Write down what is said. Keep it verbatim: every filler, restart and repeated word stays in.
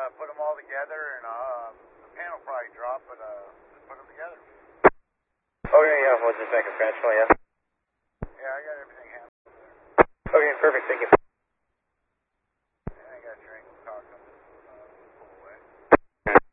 uh, put them all together, and uh, the panel probably dropped, but uh, just put them together. Okay, yeah, we'll just make a transfer, yeah. Yeah, I got everything handled. Okay, perfect, thank you.